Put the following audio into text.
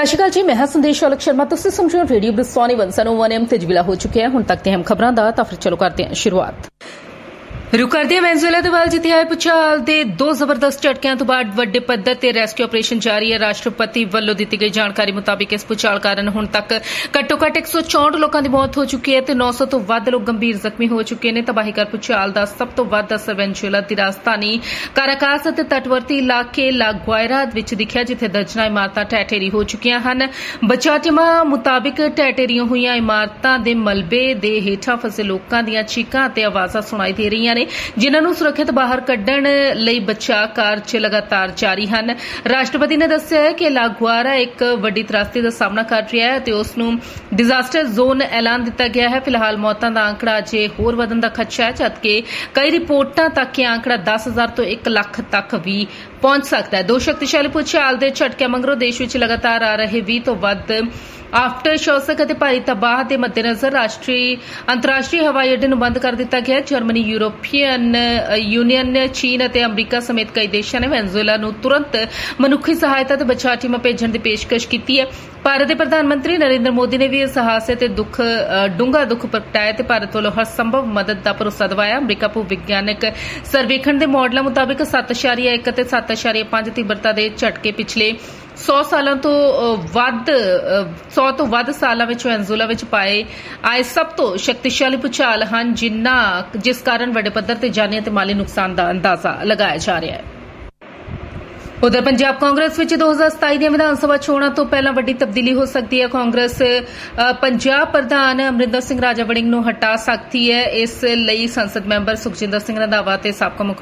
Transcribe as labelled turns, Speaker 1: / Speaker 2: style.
Speaker 1: ਸਤਿ ਸ਼੍ਰੀ ਅਕਾਲ ਜੀ, ਮੈਂ ਹਾਂ ਸੰਦੇਸ਼ ਔਲਖ ਸ਼ਰਮਾ। ਤੁਸੀਂ ਸੁਣ ਰਹੇ ਹੋ ਰੇਡੀਓ ਬ੍ਰਿਸਟੋਨੀ 101 FM ਤੇ ਜਵੇਲਾ ਹੋ ਚੁੱਕਿਆ ਹੁਣ ਤੱਕ ਦੇ ਅਹਿਮ ਖਬਰਾਂ ਦਾ। ਤਾਂ ਫਿਰ ਚਲੋ ਕਰਦੇ ਹਾਂ ਸ਼ੁਰੂਆਤ। ਰੁਕ ਕਰਦੇ ਹਾਂ ਵੈਨਜ਼ੂਏਲਾ ਦੇ ਵੱਲ, ਜਿੱਥੇ ਆਏ ਭੂਚਾਲ ਦੇ 2 ਜ਼ਬਰਦਸਤ ਝਟਕਿਆਂ ਤੋਂ ਬਾਅਦ ਵੱਡੇ ਪੱਧਰ ਤੇ ਰੈਸਕਿਊ ਆਪਰੇਸ਼ਨ ਜਾਰੀ ਹੈ। ਰਾਸ਼ਟਰਪਤੀ ਵੱਲੋਂ ਦਿੱਤੀ ਗਈ ਜਾਣਕਾਰੀ ਮੁਤਾਬਿਕ ਇਸ ਭੂਚਾਲ ਕਾਰਨ ਹੁਣ ਤੱਕ ਘੱਟੋ-ਘੱਟ 164 ਲੋਕਾਂ ਦੀ ਮੌਤ ਹੋ ਚੁੱਕੀ ਹੈ ਤੇ 900 ਤੋਂ ਵੱਧ ਲੋਕ ਗੰਭੀਰ ਜ਼ਖਮੀ ਹੋ ਚੁੱਕੇ ਨੇ। ਤਬਾਹੀਕਾਰ ਭੂਚਾਲ ਦਾ ਸਭ ਤੋਂ ਵੱਧ ਅਸਰ ਵੈਨਜ਼ੂਏਲਾ ਦੀ ਰਾਜਧਾਨੀ ਕਾਰਾਕਾਸ ਅਤੇ ਤਟਵਰਤੀ ਇਲਾਕੇ ਲਾ ਗੁਆਇਰਾ ਵਿੱਚ ਦਿਖਿਆ, ਜਿੱਥੇ ਦਰਜਨਾਂ ਇਮਾਰਤਾਂ ਢਹਿ ਢੇਰੀ ਹੋ ਚੁੱਕੀਆਂ ਹਨ। ਬਚਾਅ ਟੀਮਾਂ ਮੁਤਾਬਿਕ ਢਹਿ ਢੇਰੀਆਂ ਹੋਈਆਂ ਇਮਾਰਤਾਂ ਦੇ ਮਲਬੇ ਦੇ ਹੇਠਾਂ ਫਸੇ ਲੋਕਾਂ ਦੀਆਂ ਚੀਕਾਂ ਅਤੇ ਆਵਾਜ਼ਾਂ ਸੁਣਾਈ ਦੇ ਰਹੀਆਂ ਨੇ, ਜਿਨ੍ਹਾਂ ਨੂੰ ਸੁਰੱਖਿਅਤ ਬਾਹਰ ਕੱਢਣ ਲਈ ਬਚਾਅ ਕਾਰਜ ਲਗਾਤਾਰ ਜਾਰੀ ਹਨ। ਰਾਸ਼ਟਰਪਤੀ ਨੇ ਦੱਸਿਆ ਹੈ ਕਿ ਲਾਗੁਆਰਾ ਇੱਕ ਵੱਡੀ ਤਰਾਸਦੀ ਦਾ ਸਾਹਮਣਾ ਕਰ ਰਿਹਾ ਹੈ ਤੇ ਉਸ ਨੂੰ ਡਿਜ਼ਾਸਟਰ ਜ਼ੋਨ ਐਲਾਨ ਦਿੱਤਾ ਗਿਆ ਹੈ। ਫਿਲਹਾਲ ਮੌਤਾਂ ਦਾ ਅੰਕੜਾ ਅਜੇ ਹੋਰ ਵਧਣ ਦਾ ਖਦਸ਼ਾ ਹੈ, ਜਦਕਿ ਕਈ ਰਿਪੋਰਟਾਂ ਤੱਕ ਇਹ ਅੰਕੜਾ 10,000 ਤੋਂ 1 ਲੱਖ ਤੱਕ ਵੀ ਪਹੁੰਚ ਸਕਦਾ ਹੈ। 2 ਸ਼ਕਤੀਸ਼ਾਲੀ ਭੂਚਾਲ ਦੇ ਝਟਕਿਆਂ ਮਗਰੋਂ ਦੇਸ਼ ਵਿੱਚ ਲਗਾਤਾਰ ਆ ਰਹੇ 20 ਤੋਂ ਵੱਧ ਆਫਟਰ ਸ਼ੌਕ ਅਤੇ ਭਾਰੀ ਤਬਾਹ ਦੇ ਮੱਦੇਨਜ਼ਰ ਅੰਤਰਰਾਸ਼ਟਰੀ ਹਵਾਈ ਅੱਡੇ ਨੂੰ ਬੰਦ ਕਰ ਦਿੱਤਾ ਗਿਆ। ਜਰਮਨੀ, ਯੂਰੋਪੀਅਨ ਯੂਨੀਅਨ, ਚੀਨ ਅਤੇ ਅਮਰੀਕਾ ਸਮੇਤ ਕਈ ਦੇਸ਼ਾਂ ਨੇ ਵੈਨਜ਼ੂਏਲਾ ਨੂੰ ਤੁਰੰਤ ਮਨੁੱਖੀ ਸਹਾਇਤਾ ਤੇ ਬਚਾਅ ਟੀਮਾਂ ਭੇਜਣ ਦੀ ਪੇਸ਼ਕਸ਼ ਕੀਤੀ ਹੈ। ਭਾਰਤ ਦੇ ਪ੍ਰਧਾਨ ਮੰਤਰੀ ਨਰਿੰਦਰ ਮੋਦੀ ਨੇ ਵੀ ਇਸ ਹਾਦਸੇ ਤੇ ਡੂੰਘਾ ਦੁੱਖ ਪ੍ਰਗਟਾਇਆ ਤੇ ਭਾਰਤ ਵੱਲੋਂ ਹਰ ਸੰਭਵ ਮਦਦ ਦਾ ਭਰੋਸਾ ਦਿਵਾਇਆ। ਅਮਰੀਕਾ ਭੂ ਵਿਗਿਆਨਕ ਸਰਵੇਖਣ ਦੇ ਮਾਡਲਾਂ ਮੁਤਾਬਿਕ 7.1 ਅਤੇ 7.5 ਤੀਬਰਤਾ ਦੇ ਝਟਕੇ ਪਿਛਲੇ 100 ਤੋਂ ਵੱਧ ਸਾਲਾਂ ਵਿੱਚ ਵੈਨਜ਼ੂਏਲਾ ਵਿੱਚ ਆਏ ਸਭ ਤੋਂ ਸ਼ਕਤੀਸ਼ਾਲੀ ਭੂਚਾਲ ਹਨ, ਜਿਸ ਕਾਰਨ ਵੱਡੇ ਪੱਧਰ ਤੇ ਜਾਨੀ ਅਤੇ ਮਾਲੀ ਨੁਕਸਾਨ ਦਾ ਅੰਦਾਜ਼ਾ ਲਗਾਇਆ ਜਾ ਰਿਹਾ ਹੈ। ਉਧਰ ਪੰਜਾਬ ਕਾਂਗਰਸ ਵਿੱਚ 2027 ਦੀਆਂ ਵਿਧਾਨ ਸਭਾ ਚੋਣਾਂ ਤੋਂ ਪਹਿਲਾਂ ਵੱਡੀ ਤਬਦੀਲੀ ਹੋ ਸਕਦੀ ਹੈ। ਕਾਂਗਰਸ ਪੰਜਾਬ ਪ੍ਰਧਾਨ ਅਮਰਿੰਦਰ ਸਿੰਘ ਰਾਜਾ ਵੜਿੰਗ ਨੂੰ ਹਟਾ ਸਕਦੀ ਹੈ। ਇਸ ਲਈ ਸੰਸਦ ਮੈਂਬਰ ਸੁਖਜਿੰਦਰ ਸਿੰਘ ਰੰਧਾਵਾ ਤੇ ਸਾਬਕਾ ਮੁੱਖ